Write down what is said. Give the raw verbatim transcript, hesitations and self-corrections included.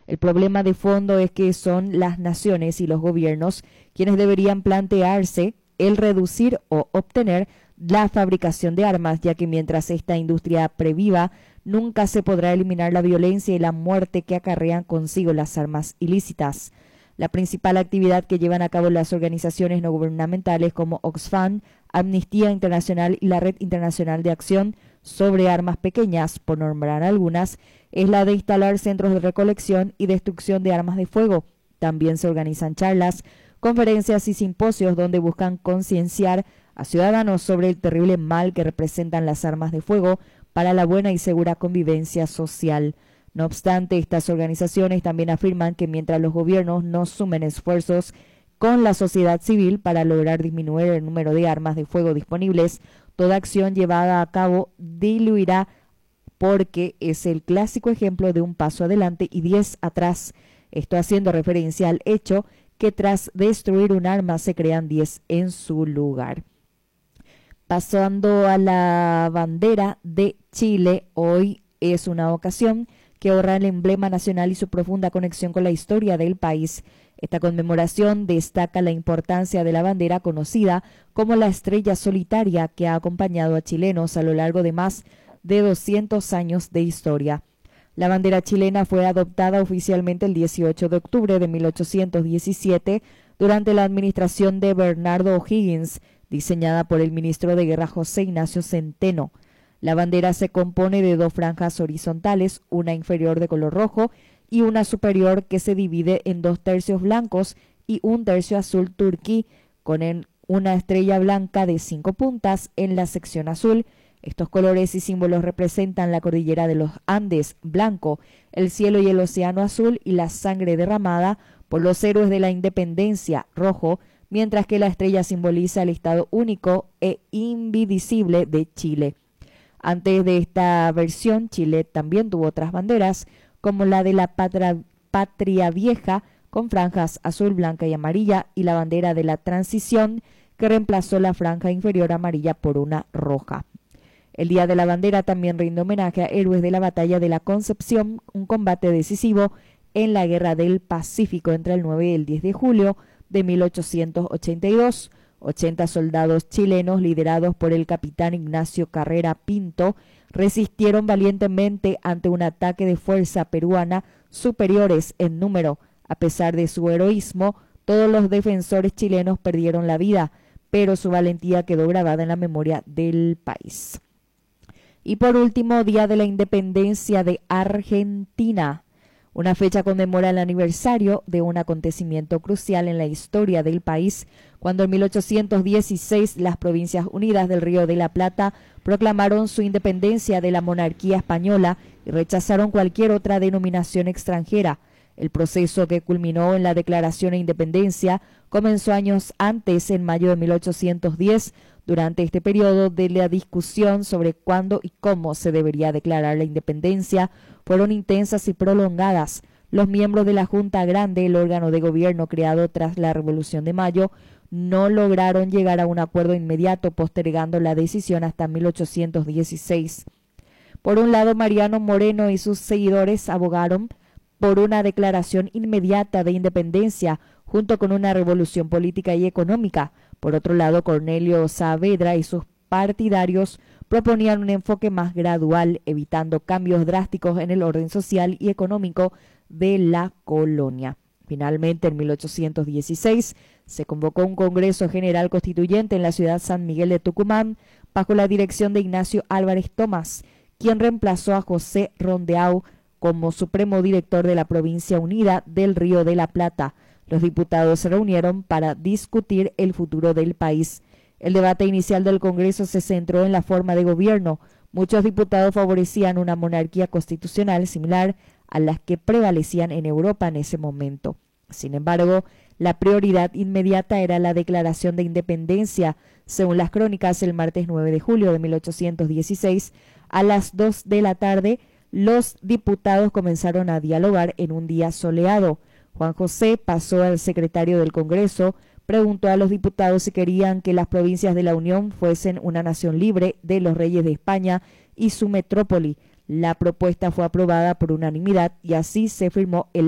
El problema de fondo es que son las naciones y los gobiernos quienes deberían plantearse el reducir o obtener la fabricación de armas, ya que mientras esta industria previva, nunca se podrá eliminar la violencia y la muerte que acarrean consigo las armas ilícitas. La principal actividad que llevan a cabo las organizaciones no gubernamentales como Oxfam, Amnistía Internacional y la Red Internacional de Acción sobre Armas Pequeñas, por nombrar algunas, es la de instalar centros de recolección y destrucción de armas de fuego. También se organizan charlas, conferencias y simposios donde buscan concienciar a ciudadanos sobre el terrible mal que representan las armas de fuego para la buena y segura convivencia social. No obstante, estas organizaciones también afirman que mientras los gobiernos no sumen esfuerzos con la sociedad civil para lograr disminuir el número de armas de fuego disponibles, toda acción llevada a cabo diluirá porque es el clásico ejemplo de un paso adelante y diez atrás. Esto haciendo referencia al hecho que tras destruir un arma se crean diez en su lugar. Pasando a la bandera de Chile, hoy es una ocasión que honra el emblema nacional y su profunda conexión con la historia del país. Esta conmemoración destaca la importancia de la bandera conocida como la estrella solitaria que ha acompañado a chilenos a lo largo de más de doscientos años de historia. La bandera chilena fue adoptada oficialmente el dieciocho de octubre de mil ochocientos diecisiete durante la administración de Bernardo O'Higgins, diseñada por el ministro de Guerra José Ignacio Centeno. La bandera se compone de dos franjas horizontales, una inferior de color rojo y una superior que se divide en dos tercios blancos y un tercio azul turquí, con una estrella blanca de cinco puntas en la sección azul. Estos colores y símbolos representan la cordillera de los Andes, blanco, el cielo y el océano azul y la sangre derramada por los héroes de la independencia, rojo, mientras que la estrella simboliza el estado único e indivisible de Chile. Antes de esta versión, Chile también tuvo otras banderas, como la de la patria, patria vieja, con franjas azul, blanca y amarilla, y la bandera de la transición, que reemplazó la franja inferior amarilla por una roja. El Día de la Bandera también rinde homenaje a héroes de la Batalla de la Concepción, un combate decisivo en la Guerra del Pacífico entre el nueve y el diez de julio de mil ochocientos ochenta y dos. ochenta soldados chilenos, liderados por el capitán Ignacio Carrera Pinto, resistieron valientemente ante un ataque de fuerza peruana superiores en número. A pesar de su heroísmo, todos los defensores chilenos perdieron la vida, pero su valentía quedó grabada en la memoria del país. Y por último, Día de la Independencia de Argentina. Una fecha conmemora el aniversario de un acontecimiento crucial en la historia del país, cuando en mil ochocientos dieciséis las Provincias Unidas del Río de la Plata proclamaron su independencia de la monarquía española y rechazaron cualquier otra denominación extranjera. El proceso, que culminó en la Declaración de Independencia, comenzó años antes, en mayo de mil ochocientos diez. Durante este periodo de la discusión sobre cuándo y cómo se debería declarar la independencia, fueron intensas y prolongadas. Los miembros de la Junta Grande, el órgano de gobierno creado tras la Revolución de Mayo, no lograron llegar a un acuerdo inmediato, postergando la decisión hasta mil ochocientos dieciséis. Por un lado, Mariano Moreno y sus seguidores abogaron por una declaración inmediata de independencia, junto con una revolución política y económica. Por otro lado, Cornelio Saavedra y sus partidarios proponían un enfoque más gradual, evitando cambios drásticos en el orden social y económico de la colonia. Finalmente, en mil ochocientos dieciséis, se convocó un Congreso General Constituyente en la ciudad San Miguel de Tucumán, bajo la dirección de Ignacio Álvarez Tomás, quien reemplazó a José Rondeau como supremo director de la Provincia Unida del Río de la Plata. Los diputados se reunieron para discutir el futuro del país. El debate inicial del Congreso se centró en la forma de gobierno. Muchos diputados favorecían una monarquía constitucional similar a las que prevalecían en Europa en ese momento. Sin embargo, la prioridad inmediata era la declaración de independencia. Según las crónicas, el martes nueve de julio de mil ochocientos dieciséis, a las dos de la tarde, los diputados comenzaron a dialogar en un día soleado. Juan José pasó al secretario del Congreso, preguntó a los diputados si querían que las provincias de la Unión fuesen una nación libre de los reyes de España y su metrópoli. La propuesta fue aprobada por unanimidad y así se firmó el